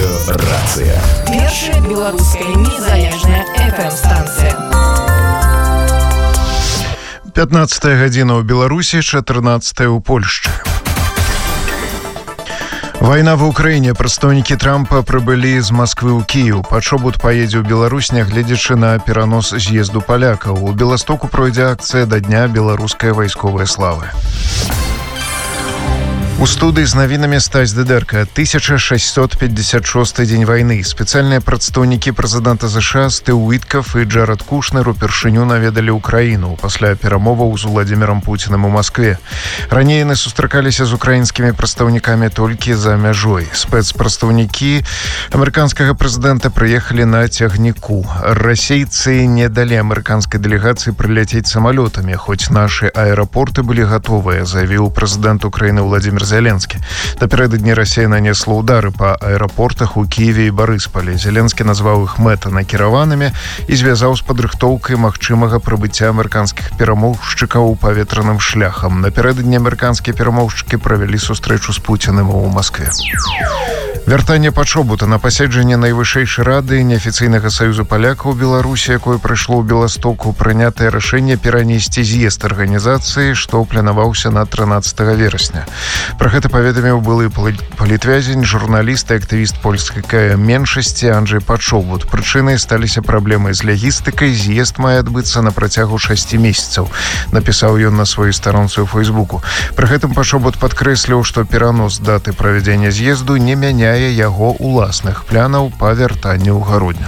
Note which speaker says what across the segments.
Speaker 1: Радыёрацыя.
Speaker 2: Першая беларуская незалежная FM-станцыя.
Speaker 3: 15 гадзіна ў Беларусі, 14 ў Польшчы. Вайна ва ўкраіне. Прадстаўнікі Трампа прыбылі з Масквы ў Кіеў. Пачобут паедзе ў Беларусь, нягледзячы на перанос з'езду палякаў. У Беластоку пройдзе акцыя да Дня беларускай вайсковай славы. У студыі з навінамі Стась Дыдэрка. 1656 дзень вайны. Спецыяльныя прадстаўнікі прэзідэнта США Стыў Уіткаф і Джаред Кушнер упершыню наведалі ўкраіну пасля перамоваў з Уладзімірам Пуцінам у Маскве. Раней яны сустракаліся з украінскімі прадстаўнікамі толькі за мяжой. Спецпрадстаўнікі амерыканскага прэзідэнта прыехалі на цягніку. Расейцы не далі амерыканскай дэлегацыі прыляцець самалётамі, хоць нашы аэрапорты былі гатовыя, заявіў прэзідэнт Украіны Владзімір Зеленскі. Напярэдадні Расія нанесла ўдары па аэрапортах у Кіеве і Барыспалі. Зеленскі назваў іх мэтанакіраванымі і звязаў з падрыхтоўкай магчымага прыбыцця амерыканскіх перамоўшчыкаў паветраным шляхам. Напярэдадні амерыканскія перамоўшчыкі правялі сустрэчу з Пуцінам у Маскве. Вяртанне пачобута на паседжанне найвышэйшай рады неафіцыйнага саюзу палякаў Беларусі, якое прайшло ў Беластоку, прынятае рашэнне перанесці з'езд арганізацыі, што планаваўся на 13 верасня. Пра гэта паведаміў былы палітвязень, журналіст і актывіст польскай меншасці Анджэй Пачобут. Прычынай сталіся праблемы з лагістыкай. З'езд мае адбыцца на працягу 6 месяцаў, напісаў ён на сваёй старонцы ў Фейсбуку. Пры гэтым Пачобут падкрэсліў, што перанос даты правядзення з'езду не мяняе яго уласных планаў па вяртанню ў гародню.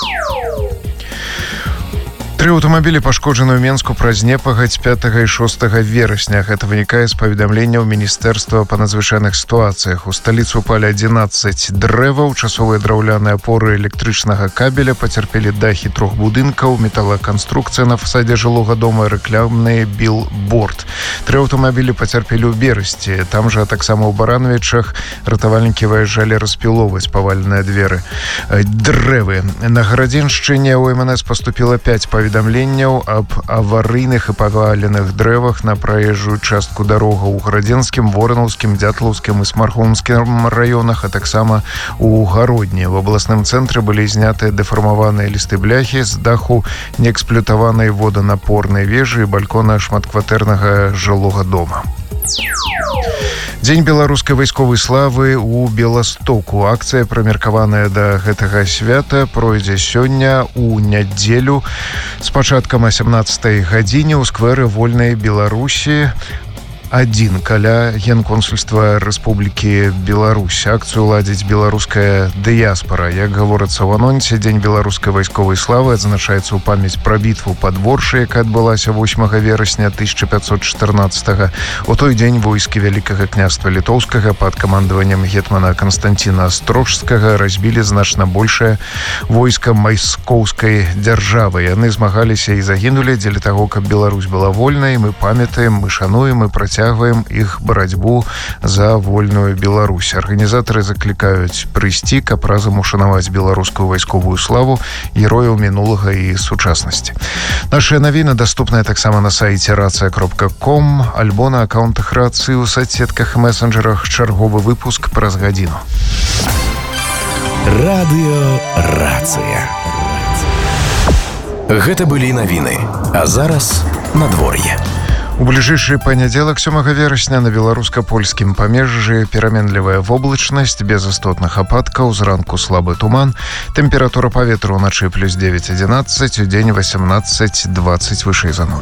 Speaker 3: 3 аўтамабілі пашкоджаны ў Менску праз непагадзь 5 і 6 верасня. Гэта вынікае з паведамленняў Міністэрства па надзвычайных сітуацыях. У сталіцу упалі 11 дрэваў, часовыя драўляныя апоры электрычнага кабеля, пацярпелі дахі 3 будынкаў, металаканструкцыя на фасадзе жылога дома, рэкламны білборд. 3 аўтамабілі пацярпелі ў Берасці. Там жа таксама ў Барановічах ратавальнікі выязджалі распілоўваць паваленыя дрэвы. На Гарадзеншчыне ў МНС паступіла 5 паведамленняў аб аварыйных і паваленых дрэвах на праезжую частку дарогаў у Гарадзенскім, Воранаўскім, Дзятлаўскім і Смаргонскім раёнах, а таксама у Гародні. В абласным цэнтры былі знятыя дэфармаваныя лісты бляхі з даху неэксплуатаванай воданапорнай вежы і балькона шматкватэрнага жылога дома. Дзень беларускай вайсковай славы ў Беластоку. Акцыя, прымеркаваная да гэтага свята, пройдзе сёння ў нядзелю з пачаткам о 17 гадзіне ў сквэры Вольнай Беларусі 1 каля Генконсульства Рэспублікі Беларусь. Акцыю ладзіць беларуская дыяспара. Як гаворыцца ў анонсе, Дзень беларускай вайсковай славы адзначаецца ў памяць пра бітву пад Воршай, якая адбылася 8 верасня 1514. У той дзень войскі Вялікага княства Літоўскага пад камандаваннем гетмана Канстанціна Астрожскага разбілі значна большае войска майскоўскай дзяржавы. Яны змагаліся і загінулі дзеля таго, каб Беларусь была вольнай. Мы памятаем, мы шануем і працягваем іх барацьбу за вольную Беларусь. Арганізатары заклікаюць прыйсці, каб разам ушанаваць беларускую вайсковую славу герояў мінулага і сучаснасці. Нашыя навіны даступныя таксама на сайце racja.com, альбо на акаунтах Рацыі ў соцсетках і месенджерах. Чарговы выпуск праз гадзіну.
Speaker 1: Радыёрацыя. Гэта былі навіны. А зараз надвор'е.
Speaker 3: У бліжэйшы панядзелак 7 верасня на беларуска-польскім памежжы пераменлівая воблачнасць без істотных ападкаў, зранку слабы туман, тэмпература паветра ўначы +9-11, удзень 18-20 вышэй за 0.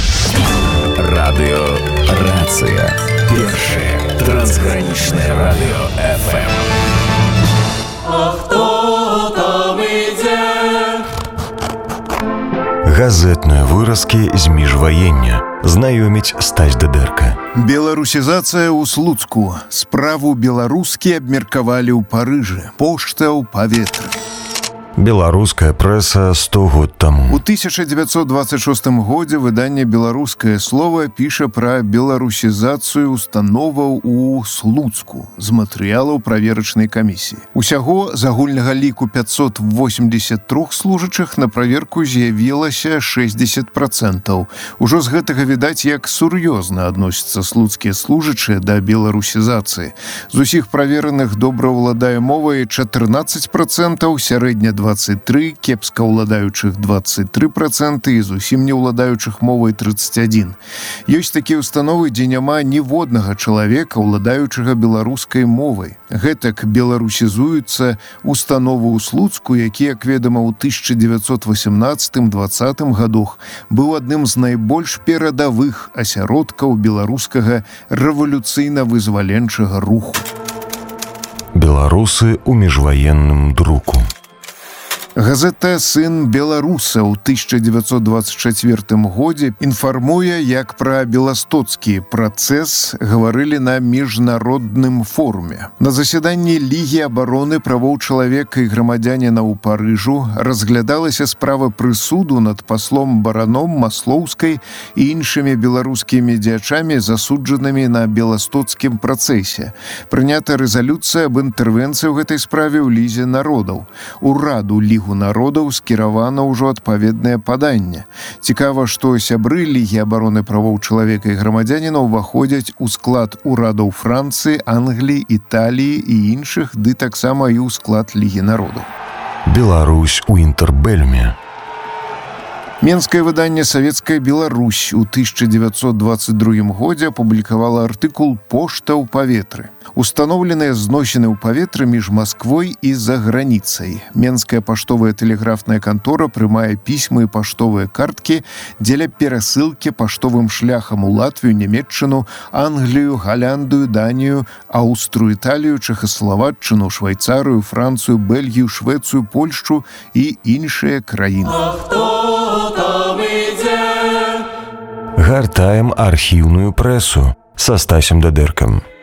Speaker 1: Радыёрацыя. Першае трансгранічнае радыё FM.
Speaker 4: А хто там ідзе?
Speaker 5: Газетныя выразкі з міжваення. Знаёміць Стась Дыдэрка.
Speaker 6: Беларусізацыя ў Слуцку. Справу беларускі абмеркавалі ў Парыжы. Пошта ў паветры.
Speaker 5: Беларуская прэса 100 год таму.
Speaker 6: У 1926 годзе выданне «Беларускае слово» піша пра беларусізацыю установаў у Слуцку з матэрыялаў праверачнай камісіі. Усяго з агульнага ліку 583 служачых на праверку з'явілася 60%. Ужо з гэтага відаць, як сур'ёзна адносяцца слуцкія служачыя да беларусізацыі. З усіх правераных добра ўладае мовай 14%, сярэдня 23%, кепска ўладаючых 23% і зусім не ўладаючых мовай 31%. Ёсць такія установы, дзе няма ніводнага чалавека, ўладаючага беларускай мовай. Гэтак беларусізуюцца установы ў Слуцку, які, як ведама, у 1918-20 годах быў адным з найбольш перадавых асяродкаў беларускага рэвалюцыйна-вызваленчага руху.
Speaker 5: Беларусы ў міжваенным друку.
Speaker 6: Газета «Сын беларуса» ў 1924 годзе інфармуе, як пра беластоцкі працэс гаварылі на міжнародным форуме. На засяданні Лігі абароны правоў чалавека і грамадзяніна ў Парыжу разглядалася справа прысуду над паслом Бараном, Маслоўскай і іншымі беларускімі дзячамі, засуджанымі на беластоцкім працэсе. Прынята рэзалюцыя аб інтэрвенцыі ў гэтай справе ў Лізе народаў. Ураду Лігу народаў скіравана ўжо адпаведнае паданне. Цікава, што сябры Лігі абароны правоў чалавека і грамадзяніна ўваходзяць у склад урадаў Францыі, Англіі, Італіі і іншых, ды таксама і ў склад Лігі народаў.
Speaker 5: Беларусь у інтэрбэльме.
Speaker 6: Менскае выданне «Савецкая Беларусь» у 1922 годзе апублікавала артыкул «Пошта ў паветры». Устаноўленыя зносіны ў паветры між Масквой і за граніцай. Менская паштовая тэлеграфная кантора прымае пісьмы і паштовыя карткі дзеля перасылкі паштовым шляхам у Латвію, Нямецчыну, Англію, Галяндыю, Данію, Аўстрыю, Італію, Чэхаславаччыну, Швайцарыю, Францыю, Бельгію, Швецыю, Польшчу і іншыя краіны.
Speaker 5: Гартаем архіўную прэсу са Стасем Дадэркам.